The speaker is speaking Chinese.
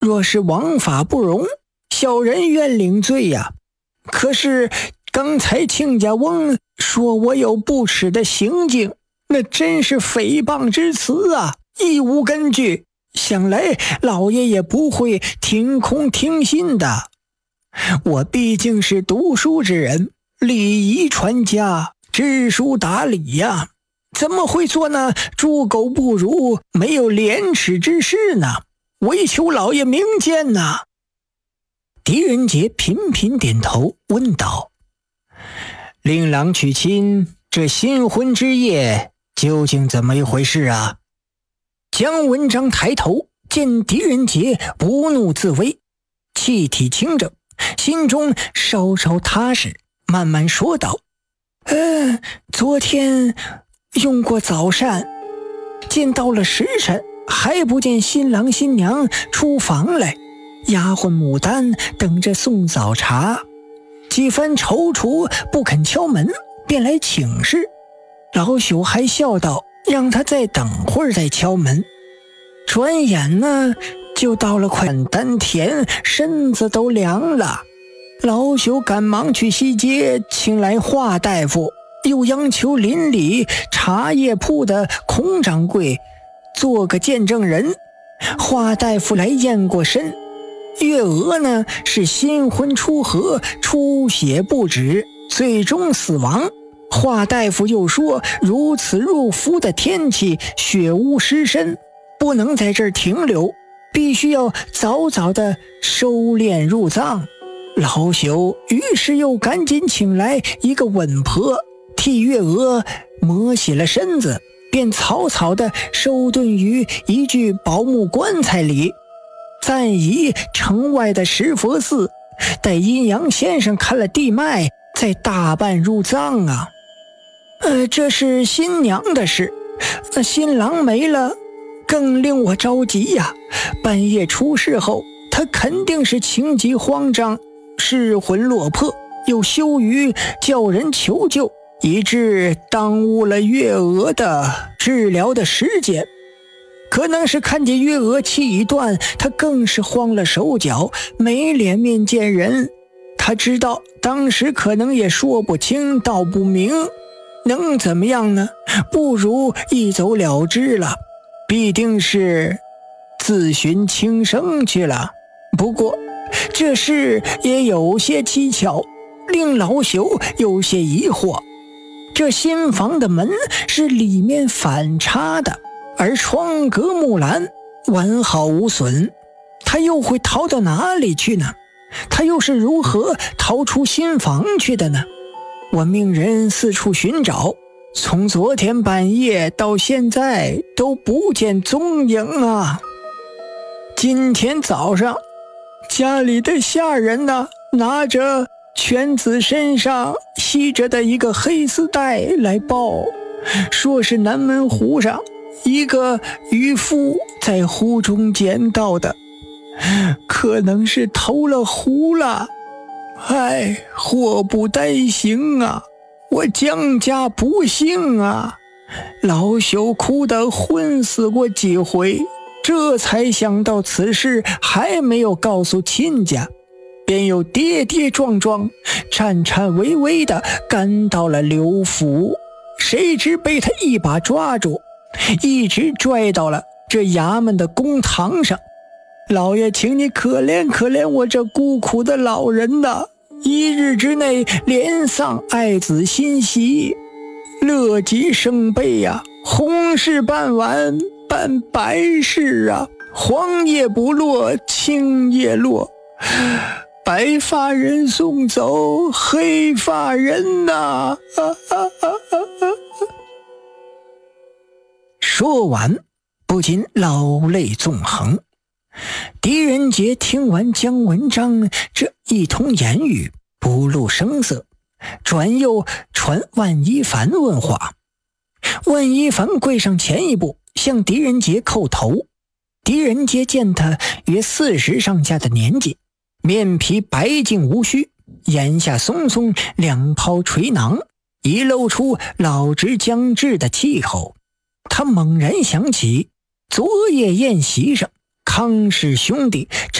若是王法不容，小人愿领罪呀。可是刚才亲家翁说我有不耻的行径，那真是诽谤之词啊，亦无根据。想来老爷也不会听空听信的。我毕竟是读书之人，礼仪传家，知书达理呀，怎么会做那猪狗不如、没有廉耻之事呢？唯求老爷明鉴呐。狄仁杰频频点头，问道：令郎娶亲，这新婚之夜究竟怎么一回事啊？姜文章抬头见狄仁杰不怒自威，气体清正，心中稍稍踏实，慢慢说道：昨天用过早膳，见到了时辰，还不见新郎新娘出房来，丫鬟牡丹等着送早茶，几番踌躇不肯敲门，便来请示。老朽还笑道让他再等会儿再敲门。转眼呢，就到了快丹田，身子都凉了。老朽赶忙去西街请来华大夫，又央求邻里茶叶铺的孔掌柜做个见证人。华大夫来验过身，月娥呢是新婚初合，出血不止，最终死亡。华大夫又说，如此入伏的天气，血污湿身，不能在这儿停留，必须要早早的收敛入葬。老朽于是又赶紧请来一个稳婆，替月娥磨洗了身子，便草草的收顿于一具宝木棺材里，暂移城外的石佛寺，待阴阳先生看了地脉，再大办入葬啊。这是新娘的事，新郎没了更令我着急呀。半夜出事后，他肯定是情急慌张，失魂落魄，又羞于叫人求救，以致耽误了月娥的治疗的时间。可能是看见月娥气已断，他更是慌了手脚，没脸面见人。他知道当时可能也说不清道不明，能怎么样呢？不如一走了之了，必定是自寻轻生去了。不过这事也有些蹊跷，令老朽有些疑惑。这新房的门是里面反插的，而窗格木栏完好无损，他又会逃到哪里去呢？他又是如何逃出新房去的呢？我命人四处寻找，从昨天半夜到现在都不见踪影啊。今天早上家里的下人呢，拿着犬子身上系着的一个黑丝带来报，说是南门湖上一个渔夫在湖中捡到的，可能是投了湖了。祸不单行啊，我姜家不幸啊。老朽哭得昏死过几回，这才想到此事还没有告诉亲家，便又跌跌撞撞、颤颤巍巍地赶到了刘府。谁知被他一把抓住，一直拽到了这衙门的公堂上。老爷，请你可怜可怜我这孤苦的老人呐！一日之内连丧爱子心喜，乐极生悲呀！红事办完办白事啊，黄叶不落青叶落，白发人送走黑发人呐！说完不禁老泪纵横。狄仁杰听完姜文章这一通言语，不露声色，转又传万一凡问话。万一凡跪上前一步，向狄仁杰叩头。狄仁杰见他约40上下的年纪，面皮白净无须，眼下松松，两抛垂囊，已露出老之将至的气候。他猛然想起昨夜宴席上康氏兄弟